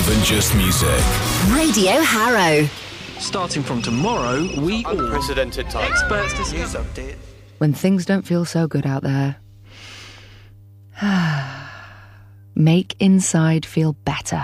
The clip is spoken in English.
than just music. Radio Harrow. Starting from tomorrow, we unprecedented time. Experts discuss update. When things don't feel so good out there, make inside feel better.